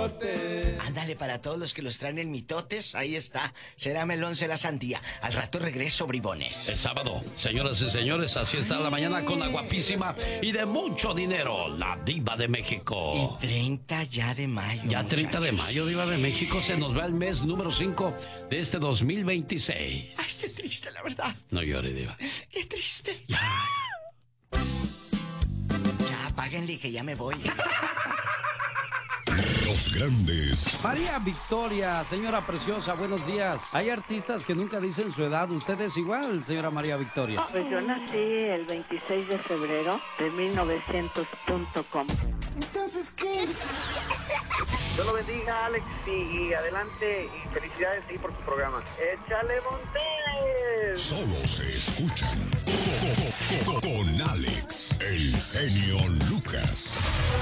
mitote. Ándale, para todos los que los traen en mitotes, ahí está. Será melón, será sandía. Al rato regreso, bribones. Es sábado, señoras y señores, así está la mañana con la guapísima y de mucho dinero, la Diva de México. Y 30 ya de mayo. Ya 30 de muchachos. mayo, Diva de México, se nos va el mes número 5 de este 2026. Ay, qué triste, la verdad. No llore, Diva. Qué triste. Ya. Ya, apáguenle que ya me voy. Los grandes. María Victoria, señora preciosa, buenos días. Hay artistas que nunca dicen su edad. Usted es igual, señora María Victoria. Pues yo nací el 26 de febrero de 1900.com. Entonces, ¿qué? Dios lo bendiga, Alex, y adelante, y felicidades ahí por tu programa. ¡Échale, Montes! Solo se escuchan con Alex, el genio Lucas.